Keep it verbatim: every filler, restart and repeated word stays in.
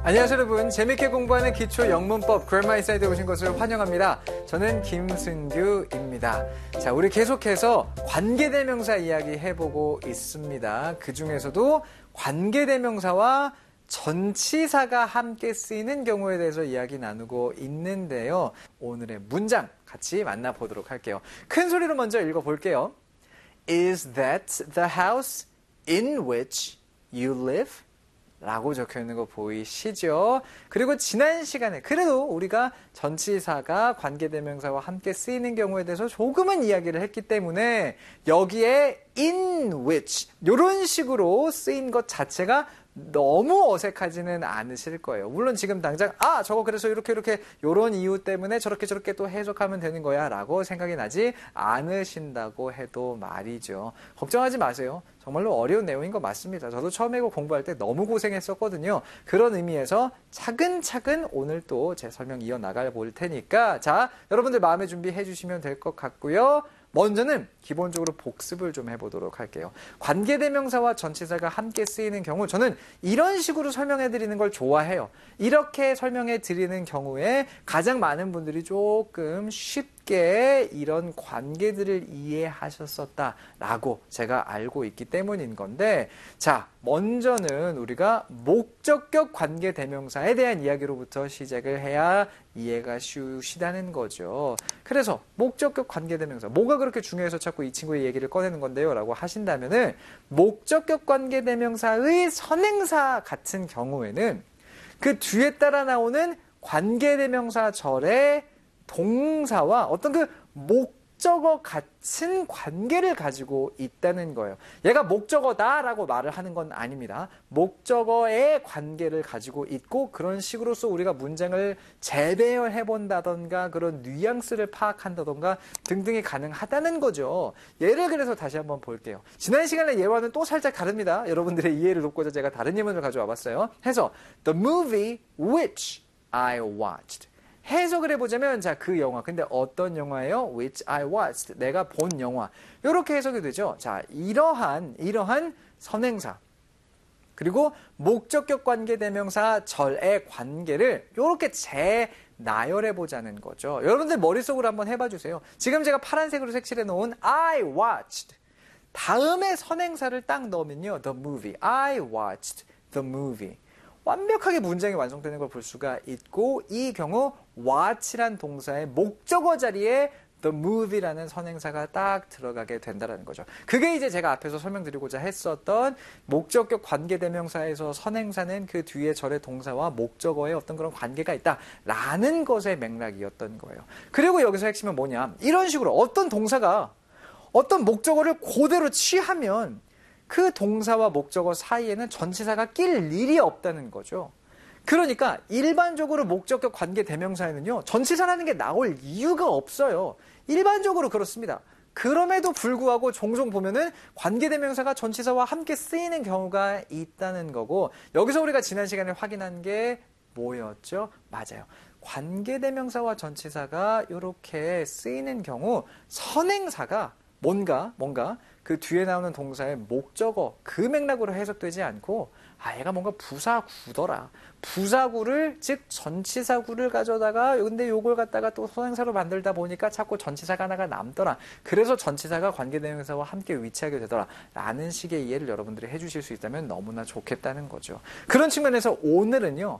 안녕하세요 여러분. 재밌게 공부하는 기초 영문법 Grammar Inside에 오신 것을 환영합니다. 저는 김승규입니다. 자, 우리 계속해서 관계대명사 이야기 해보고 있습니다. 그 중에서도 관계대명사와 전치사가 함께 쓰이는 경우에 대해서 이야기 나누고 있는데요. 오늘의 문장 같이 만나보도록 할게요. 큰 소리로 먼저 읽어볼게요. Is that the house in which you live? 라고 적혀 있는 거 보이시죠? 그리고 지난 시간에 그래도 우리가 전치사가 관계대명사와 함께 쓰이는 경우에 대해서 조금은 이야기를 했기 때문에 여기에 in which 이런 식으로 쓰인 것 자체가 너무 어색하지는 않으실 거예요. 물론 지금 당장 아 저거 그래서 이렇게 이렇게 이런 이유 때문에 저렇게 저렇게 또 해석하면 되는 거야 라고 생각이 나지 않으신다고 해도 말이죠. 걱정하지 마세요. 정말로 어려운 내용인 거 맞습니다. 저도 처음에 이거 공부할 때 너무 고생했었거든요. 그런 의미에서 차근차근 오늘 또 제 설명 이어나가 볼 테니까 자 여러분들 마음의 준비해 주시면 될 것 같고요. 먼저는 기본적으로 복습을 좀 해보도록 할게요. 관계대명사와 전치사가 함께 쓰이는 경우 저는 이런 식으로 설명해 드리는 걸 좋아해요. 이렇게 설명해 드리는 경우에 가장 많은 분들이 조금 쉽게 이런 관계들을 이해하셨었다라고 제가 알고 있기 때문인 건데 자 먼저는 우리가 목적격 관계대명사에 대한 이야기로부터 시작을 해야 이해가 쉬우시다는 거죠. 그래서 목적격 관계대명사 뭐가 그렇게 중요해서 자꾸 이 친구의 얘기를 꺼내는 건데요 라고 하신다면은 목적격 관계대명사의 선행사 같은 경우에는 그 뒤에 따라 나오는 관계대명사절의 동사와 어떤 그 목적어 같은 관계를 가지고 있다는 거예요. 얘가 목적어다라고 말을 하는 건 아닙니다. 목적어의 관계를 가지고 있고 그런 식으로서 우리가 문장을 재배열해 본다던가 그런 뉘앙스를 파악한다던가 등등이 가능하다는 거죠. 예를 그래서 다시 한번 볼게요. 지난 시간에 예와는 또 살짝 다릅니다. 여러분들의 이해를 돕고자 제가 다른 예문을 가져와 봤어요. 해서 The movie which I watched 해석을 해보자면 자 그 영화 근데 어떤 영화예요? Which I watched 내가 본 영화 이렇게 해석이 되죠. 자 이러한 이러한 선행사 그리고 목적격 관계대명사 절의 관계를 이렇게 재나열해 보자는 거죠. 여러분들 머릿속으로 한번 해봐 주세요. 지금 제가 파란색으로 색칠해 놓은 I watched 다음에 선행사를 딱 넣으면요 The movie I watched the movie 완벽하게 문장이 완성되는 걸 볼 수가 있고 이 경우 watch란 동사의 목적어 자리에 the movie라는 선행사가 딱 들어가게 된다는 거죠. 그게 이제 제가 앞에서 설명드리고자 했었던 목적격 관계대명사에서 선행사는 그 뒤에 절의 동사와 목적어의 어떤 그런 관계가 있다라는 것의 맥락이었던 거예요. 그리고 여기서 핵심은 뭐냐? 이런 식으로 어떤 동사가 어떤 목적어를 그대로 취하면 그 동사와 목적어 사이에는 전치사가 낄 일이 없다는 거죠. 그러니까 일반적으로 목적격 관계대명사에는요. 전치사라는 게 나올 이유가 없어요. 일반적으로 그렇습니다. 그럼에도 불구하고 종종 보면은 관계대명사가 전치사와 함께 쓰이는 경우가 있다는 거고 여기서 우리가 지난 시간에 확인한 게 뭐였죠? 맞아요. 관계대명사와 전치사가 이렇게 쓰이는 경우 선행사가 뭔가 뭔가 그 뒤에 나오는 동사의 목적어 그 맥락으로 해석되지 않고 아 얘가 뭔가 부사구더라. 부사구를 즉 전치사구를 가져다가 근데 요걸 갖다가 또 선행사로 만들다 보니까 자꾸 전치사가 하나가 남더라. 그래서 전치사가 관계대명사와 함께 위치하게 되더라. 라는 식의 이해를 여러분들이 해주실 수 있다면 너무나 좋겠다는 거죠. 그런 측면에서 오늘은요.